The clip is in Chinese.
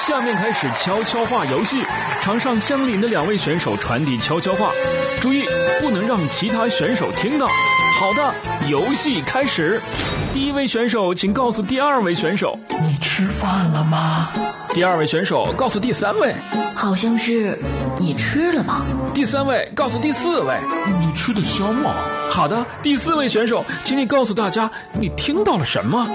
下面开始悄悄话游戏，场上相邻的2位选手传递悄悄话，注意不能让其他选手听到。好的，游戏开始。第1位选手请告诉第2位选手， 你吃饭了吗？ 第2位选手告诉第3位， 好像是你吃了吗？ 第3位告诉第4位， 你吃得香吗？ 好的，第4位选手，请你告诉大家你听到了什么。